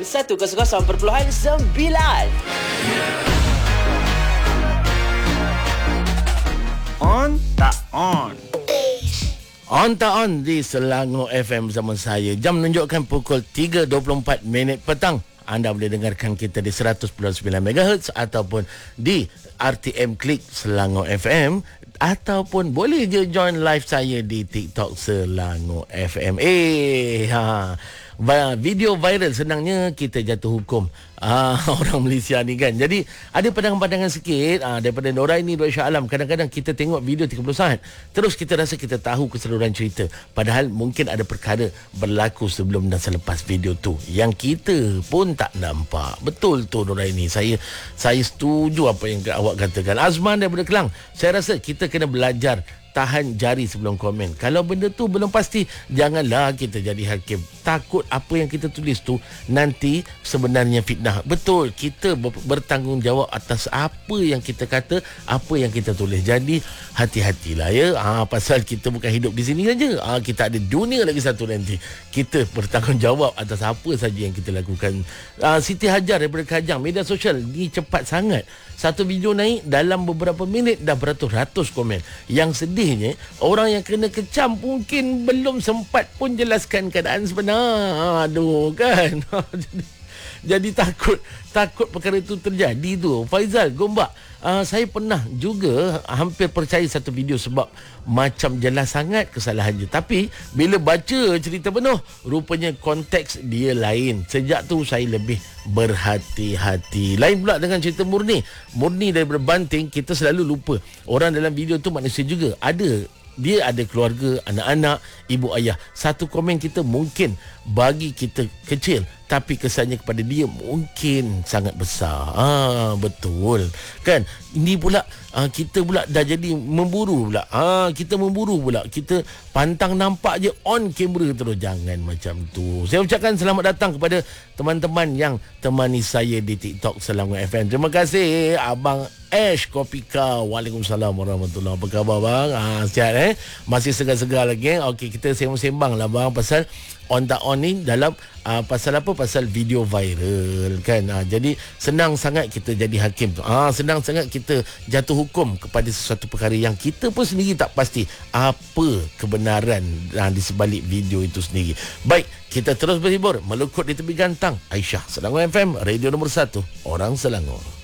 100.9. On tak on. On tak on di Selangor FM bersama saya. Jam menunjukkan pukul 3.24 petang. Anda boleh dengarkan kita di 100.9 MHz ataupun di RTM Klik Selangor FM, ataupun boleh je join live saya di TikTok Selangor FM. Video viral, senangnya kita jatuh hukum orang Malaysia ni kan. Jadi ada pandangan-pandangan sikit daripada Norai ni, Dr. Shah Alam. Kadang-kadang kita tengok video 30 saat, terus kita rasa kita tahu keseluruhan cerita, padahal mungkin ada perkara berlaku sebelum dan selepas video tu yang kita pun tak nampak. Betul tu Norai ni. Saya setuju apa yang awak katakan. Azman daripada Kelang, saya rasa kita kena belajar tahan jari sebelum komen. Kalau benda tu belum pasti, janganlah kita jadi hakim. Takut apa yang kita tulis tu nanti sebenarnya fitnah. Betul, kita bertanggungjawab atas apa yang kita kata, apa yang kita tulis. Jadi hati-hatilah ya. Pasal kita bukan hidup di sini saja. Kita ada dunia lagi satu nanti. Kita bertanggungjawab atas apa saja yang kita lakukan. Siti Hajar daripada Kajang, media sosial ni cepat sangat. Satu video naik dalam beberapa minit dah beratus-ratus komen. Yang sedihnya, orang yang kena kecam mungkin belum sempat pun jelaskan keadaan sebenar. Aduh kan. Jadi takut perkara itu terjadi tu. Faizal Gombak, saya pernah juga hampir percaya satu video sebab macam jelas sangat kesalahannya. Tapi bila baca cerita penuh, rupanya konteks dia lain. Sejak tu saya lebih berhati-hati. Lain pula dengan cerita Murni daripada Banting. Kita selalu lupa orang dalam video tu manusia juga. Dia ada keluarga, anak-anak, ibu ayah. Satu komen kita mungkin bagi kita kecil, tapi kesannya kepada dia mungkin sangat besar. Betul kan? Ini pula kita pula dah jadi memburu pula. Kita memburu pula. Kita pantang nampak je on kamera terus. Jangan macam tu. Saya ucapkan selamat datang kepada teman-teman yang temani saya di TikTok Selangor FM. Terima kasih Abang Ash Kopika. Waalaikumsalam warahmatullahi. Apa khabar bang? Sihat Masih segar-segar lagi. Okey, kita sembang-sembang lah bang pasal on tak on ni dalam pasal apa? Pasal video viral kan. Jadi senang sangat kita jadi hakim tu. Senang sangat kita jatuh hukum kepada sesuatu perkara yang kita pun sendiri tak pasti apa kebenaran di sebalik video itu sendiri. Baik, kita terus berhibur melukut di tepi gantang. Aisyah, Selangor FM, radio nombor 1 orang Selangor.